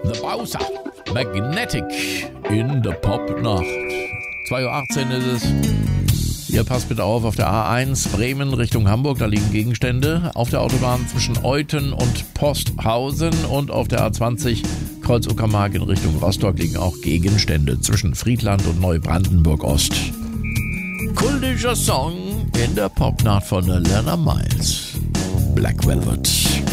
The Bowser, Magnetic in der Popnacht. 2:18 Uhr ist es. Ihr passt bitte auf der A1 Bremen Richtung Hamburg, da liegen Gegenstände. Auf der Autobahn zwischen Euthen und Posthausen und auf der A20 Kreuz-Uckermark in Richtung Rostock liegen auch Gegenstände zwischen Friedland und Neubrandenburg-Ost. Kultischer Song in der Popnacht von Alana Miles. Black Velvet.